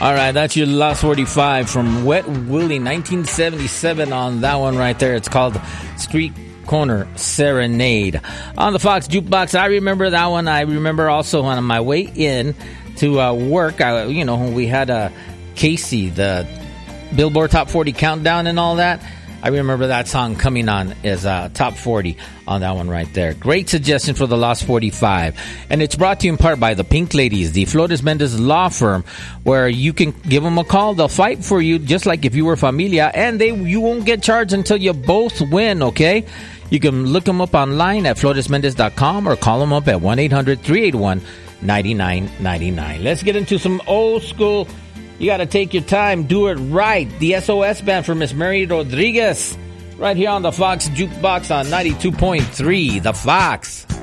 All right, that's your Lost 45 from Wet Willie, 1977 on that one right there. It's called Street Corner Serenade. On the Fox Jukebox, I remember that one. I remember also on my way in to work, when we had Casey, the Billboard Top 40 Countdown and all that. I remember that song coming on as Top 40 on that one right there. Great suggestion for the Lost 45. And it's brought to you in part by the Pink Ladies, the Flores Mendez law firm, where you can give them a call. They'll fight for you just like if you were familia, and you won't get charged until you both win, okay? You can look them up online at floresmendez.com or call them up at 1-800-381-9999. Let's get into some old school. You got to take your time, do it right. The SOS Band for Miss Mary Rodriguez, right here on the Fox Jukebox on 92.3, The Fox.